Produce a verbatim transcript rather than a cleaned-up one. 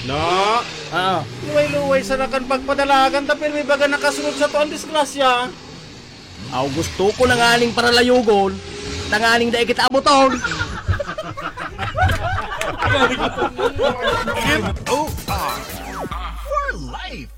No, Ah, luway-luway sa nakan pagpadalagan tapos may baga nakasunod sa to ang disgrasya. aw gusto ko nang aning para layugon. Tanganing da kita abuton. M O R for life.